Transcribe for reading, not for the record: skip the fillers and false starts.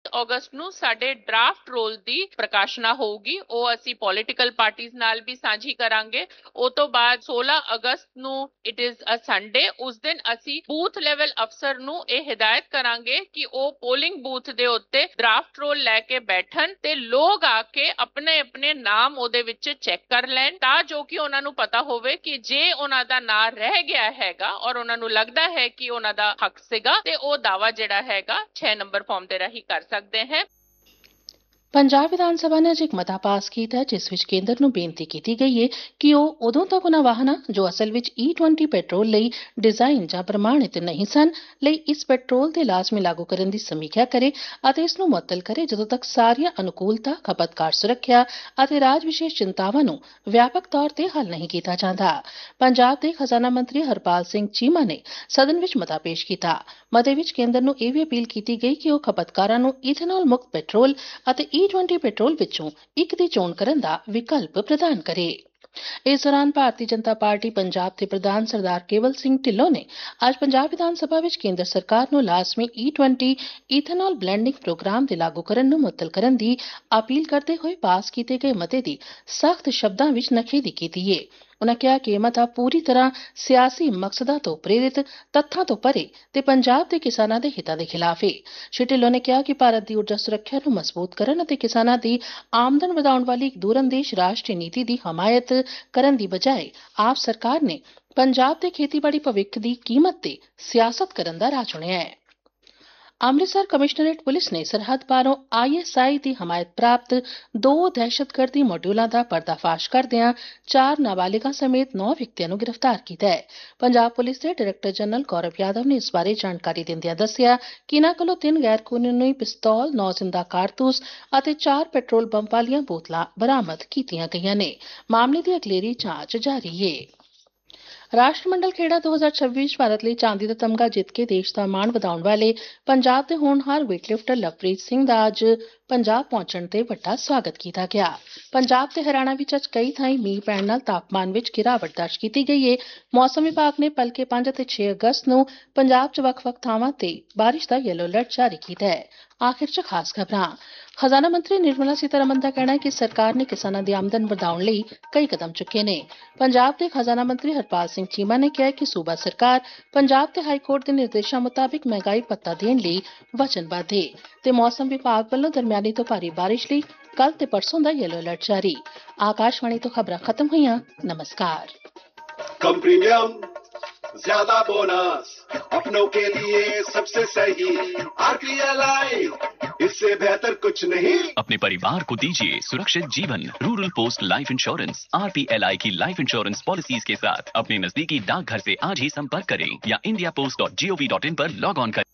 ਅਗਸਤ ਨੂੰ ਸਾਡੇ draft role ਦੀ ਪ੍ਰਕਾਸ਼ਨਾ ਹੋਊਗੀ। ਉਹ ਅਸੀਂ ਪੋਲੀਟੀਕਲ ਪਾਰਟੀਆਂ ਨਾਲ ਵੀ ਸਾਂਝੀ ਕਰਾਂਗੇ। ਉਹ ਤੋਂ ਬਾਅਦ 16 ਅਗਸਤ ਨੂੰ ਇਟ ਇਜ਼ ਅ ਸੰਡੇ, ਉਸ ਦਿਨ ਅਸੀਂ ਬੂਥ ਲੈਵਲ ਅਫਸਰ ਨੂੰ ਇਹ ਹਦਾਇਤ ਕਰਾਂਗੇ ਕਿ ਉਹ ਪੋਲਿੰਗ ਬੂਥ ਦੇ ਉੱਤੇ ਡਰਾਫਟ ਰੋਲ ਲੈ ਕੇ ਬੈਠਣ ਤੇ ਲੋਕ ਆ ਕੇ ਆਪਣੇ ਨਾਮ ਉਹਦੇ ਵਿੱਚ ਚੈੱਕ ਕਰ ਲੈਣ, ਤਾਂ ਜੋ ਕਿ ਉਹਨਾਂ ਨੂੰ ਪਤਾ ਹੋਵੇ ਕਿ ਜੇ ਉਹਨਾਂ ਦਾ ਨਾਮ ਰਹਿ ਗਿਆ ਹੈਗਾ ਔਰ ਉਹਨਾਂ ਨੂੰ ਲੱਗਦਾ ਹੈ ਕਿ ਉਹਨਾਂ ਦਾ ਹੱਕ ਸੀਗਾ ਤੇ ਉਹ ਦਾਵਾ ਜਿਹੜਾ ਹੈਗਾ 6 ਨੰਬਰ ਫਾਰਮ ਦੇ ਰਾਹੀਂ ਕਰ ਸਕਦੇ हैं। ਪੰਜਾਬ ਵਿਧਾਨ ਸਭਾ ਨੇ ਅੱਜ ਇੱਕ ਮਤਾ ਪਾਸ ਕੀਤਾ ਜਿਸ ਵਿੱਚ ਕੇਂਦਰ ਨੂੰ ਬੇਨਤੀ ਕੀਤੀ ਗਈ ਹੈ ਕਿ ਉਹ ਉਦੋਂ ਤੱਕ ਉਹਨਾਂ ਵਾਹਨਾਂ ਜੋ ਅਸਲ ਵਿੱਚ E20 ਪੈਟਰੋਲ ਲਈ ਡਿਜ਼ਾਈਨ ਜਾਂ ਪ੍ਰਮਾਣਿਤ ਨਹੀਂ ਸਨ ਲਈ ਇਸ ਪੈਟਰੋਲ ਦੇ ਲਾਜ਼ਮੀ ਲਾਗੂ ਕਰਨ ਦੀ ਸਮੀਖਿਆ ਕਰੇ ਅਤੇ ਇਸ ਨੂੰ ਮੁਅੱਤਲ ਕਰੇ ਜਦੋਂ ਤੱਕ ਸਾਰੀਆਂ ਅਨੁਕੂਲਤਾ, ਖਪਤਕਾਰ ਸੁਰੱਖਿਆ ਅਤੇ ਰਾਜ ਵਿਸ਼ੇਸ਼ ਚਿੰਤਾਵਾਂ ਨੂੰ ਵਿਆਪਕ ਤੌਰ ਤੇ ਹੱਲ ਨਹੀਂ ਕੀਤਾ ਜਾਂਦਾ। ਪੰਜਾਬ ਦੇ ਖਜ਼ਾਨਾ ਮੰਤਰੀ ਹਰਪਾਲ ਸਿੰਘ ਚੀਮਾ ਨੇ ਸਦਨ ਵਿੱਚ ਮਤਾ ਪੇਸ਼ ਕੀਤਾ। ਮਤੇ ਵਿੱਚ ਕੇਂਦਰ ਨੂੰ ਇਹ ਵੀ ਅਪੀਲ ਕੀਤੀ ਗਈ ਕਿ ਉਹ ਖਪਤਕਾਰਾਂ ਨੂੰ ਈਥੇਨੋਲ ਮੁਕਤ ਪੈਟਰੋਲ ਅਤੇ E20 ਪੈਟਰੋਲ ਵਿੱਚੋਂ ਇੱਕ ਦੀ ਚੋਣ ਕਰਨ ਦਾ ਵਿਕਲਪ ਪ੍ਰਦਾਨ ਕਰੇ। ਇਸ ਦੌਰਾਨ ਭਾਰਤੀ ਜਨਤਾ ਪਾਰਟੀ ਪੰਜਾਬ ਦੇ ਪ੍ਰਧਾਨ ਸਰਦਾਰ ਕੇਵਲ ਸਿੰਘ ਢਿੱਲੋਂ ਨੇ ਅੱਜ ਪੰਜਾਬ ਵਿਧਾਨ ਸਭਾ ਵਿੱਚ ਕੇਂਦਰ ਸਰਕਾਰ ਨੂੰ ਲਾਜ਼ਮੀ E20 ਈਥੇਨੋਲ ਬਲੈਂਡਿੰਗ ਪ੍ਰੋਗਰਾਮ ਦੇ ਲਾਗੂ ਕਰਨ ਨੂੰ ਮੁਅੱਤਲ ਕਰਨ ਦੀ ਅਪੀਲ ਕਰਦੇ ਹੋਏ ਪਾਸ ਕੀਤੇ ਗਏ ਮਤੇ ਦੀ ਸਖਤ ਸ਼ਬਦਾਂ ਵਿੱਚ ਨਿਖੇਧੀ ਕੀਤੀ ਹੈ। ਉਨ੍ਹਾਂ ਕਿਹਾ ਕਿ ਇਹ ਮਤਾ ਪੂਰੀ ਤਰ੍ਹਾਂ ਸਿਆਸੀ ਮਕਸਦਾਂ ਤੋਂ ਪ੍ਰੇਰਿਤ, ਤੱਥਾਂ ਤੋਂ ਪਰੇ ਤੇ ਪੰਜਾਬ ਦੇ ਕਿਸਾਨਾਂ ਦੇ ਹਿੱਤਾਂ ਦੇ ਖਿਲਾਫ ਹੈ। ਸ਼੍ਰੀ ਢਿੱਲੋਂ ਨੇ ਕਿਹਾ ਕਿ ਭਾਰਤ ਦੀ ਊਰਜਾ ਸੁਰੱਖਿਆ ਨੂੰ ਮਜ਼ਬੂਤ ਕਰਨ ਅਤੇ ਕਿਸਾਨਾਂ ਦੀ ਆਮਦਨ ਵਧਾਉਣ ਵਾਲੀ ਇੱਕ ਦੂਰਅੰਦੇਸ਼ ਰਾਸ਼ਟਰੀ ਨੀਤੀ ਦੀ ਹਮਾਇਤ ਕਰਨ ਦੀ ਬਜਾਏ ਆਪ ਸਰਕਾਰ ਨੇ ਪੰਜਾਬ ਦੇ ਖੇਤੀਬਾੜੀ ਭਵਿੱਖ ਦੀ ਕੀਮਤ ਤੇ ਸਿਆਸਤ ਕਰਨ ਦਾ ਰਾਹ ਚੁਣਿਆ ਹੈ। ਅੰਮ੍ਰਿਤਸਰ ਕਮਿਸ਼ਨਰੇਟ ਪੁਲਿਸ ਨੇ ਸਰਹੱਦ ਪਾਰੋਂ ISI ਦੀ ਹਮਾਇਤ ਪ੍ਰਾਪਤ 2 ਦਹਿਸ਼ਤਗਰਦੀ ਮੋਡਿਊਲਾਂ ਦਾ ਪਰਦਾਫਾਸ਼ ਕਰਦਿਆਂ 4 ਨਾਬਾਲਿਗਾਂ ਸਮੇਤ 9 ਵਿਅਕਤੀਆਂ ਨੂੰ ਗ੍ਰਿਫਤਾਰ ਕੀਤਾ ਹੈ। ਪੰਜਾਬ ਪੁਲਿਸ ਦੇ ਡਾਇਰੈਕਟਰ ਜਨਰਲ ਗੌਰਵ ਯਾਦਵ ਨੇ ਇਸ ਬਾਰੇ ਜਾਣਕਾਰੀ ਦਿੰਦਿਆਂ ਦੱਸਿਆ ਕਿ ਇਨ੍ਹਾਂ ਕੋਲੋਂ 3 ਗੈਰ ਕਾਨੂੰਨੀ ਪਿਸਤੌਲ, 9 ਜ਼ਿੰਦਾ ਕਾਰਤੂਸ ਅਤੇ 4 ਪੈਟਰੋਲ ਪੰਪ ਵਾਲੀਆਂ ਬੋਤਲਾਂ ਬਰਾਮਦ ਕੀਤੀਆਂ ਗਈਆਂ ਨੇ। ਮਾਮਲੇ ਦੀ ਅਗਲੇਰੀ ਜਾਂਚ ਜਾਰੀ ਹੈ। ਰਾਸ਼ਟਰਮੰਡਲ ਖੇਡਾਂ 2026 ਵਿੱਚ ਭਾਰਤ ਲਈ ਚਾਂਦੀ ਦਾ ਤਮਗਾ ਜਿੱਤ ਕੇ ਦੇਸ਼ ਦਾ ਮਾਣ ਵਧਾਉਣ ਵਾਲੇ ਪੰਜਾਬ ਦੇ ਹੋਣਹਾਰ ਵੇਟਲਿਫਟਰ ਲਵਪ੍ਰੀਤ ਸਿੰਘ ਦਾ ਅੱਜ ਪੰਜਾਬ ਪਹੁੰਚਣ ਤੇ ਵੱਡਾ ਸਵਾਗਤ ਕੀਤਾ ਗਿਆ। ਪੰਜਾਬ ਤੇ ਹਰਿਆਣਾ ਵਿੱਚ ਅੱਜ ਕਈ ਥਾਈਂ ਮੀਂਹ ਪੈਣ ਨਾਲ ਤਾਪਮਾਨ ਵਿੱਚ ਗਿਰਾਵਟ ਦਰਜ ਕੀਤੀ ਗਈ ਹੈ। ਮੌਸਮ ਵਿਭਾਗ ਨੇ ਭਲਕੇ 5 ਅਤੇ 6 ਅਗਸਤ ਨੂੰ ਪੰਜਾਬ 'ਚ ਵੱਖ-ਵੱਖ ਥਾਵਾਂ ਤੇ ਬਾਰਿਸ਼ ਦਾ ਯੈਲੋ ਅਲਰਟ ਜਾਰੀ ਕੀਤਾ ਹੈ। ਆਖਿਰ 'ਚ ਖਾਸ ਖਬਰਾਂ। ਖਜ਼ਾਨਾ ਮੰਤਰੀ ਨਿਰਮਲਾ ਸੀਤਾਰਮਨ ਦਾ ਕਹਿਣਾ ਹੈ ਕਿ ਸਰਕਾਰ ਨੇ ਕਿਸਾਨਾਂ ਦੀ ਆਮਦਨ ਵਧਾਉਣ ਲਈ ਕਈ ਕਦਮ ਚੁੱਕੇ ਨੇ। ਪੰਜਾਬ ਦੇ ਖਜ਼ਾਨਾ ਮੰਤਰੀ ਹਰਪਾਲ ਸਿੰਘ ਚੀਮਾ ਨੇ ਕਿਹਾ ਕਿ ਸੂਬਾ ਸਰਕਾਰ ਪੰਜਾਬ ਤੇ ਹਾਈ ਕੋਰਟ ਦੇ ਨਿਰਦੇਸ਼ਾਂ ਮੁਤਾਬਿਕ ਮਹਿੰਗਾਈ ਭੱਤਾ ਦੇਣ ਲਈ ਵਚਨਬੱਧ ਹੈ ਤੇ ਮੌਸਮ ਵਿਭਾਗ ਵੱਲੋਂ ਦਰਮਿਆਨੀ ਤੋਂ ਭਾਰੀ ਬਾਰਿਸ਼ ਲਈ ਕੱਲ ਤੇ ਪਰਸੋਂ ਦਾ ਯੈਲੋ ਅਲਰਟ ਜਾਰੀ। ਆਕਾਸ਼ਵਾਣੀ ਤੋਂ ਖਬਰਾਂ ਖਤਮ ਹੋਈਆਂ। नमस्कार। कम प्रीमियम, ज्यादा बोनस, अपनों के लिए सबसे सही RPLI, इससे बेहतर कुछ नहीं। अपने परिवार को दीजिए सुरक्षित जीवन। Rural post life insurance RPLI की लाइफ इंश्योरेंस पॉलिसीज के साथ अपने नजदीकी डाकघर से आज ही संपर्क करें या indiapost.gov.in पर लॉग ऑन करें।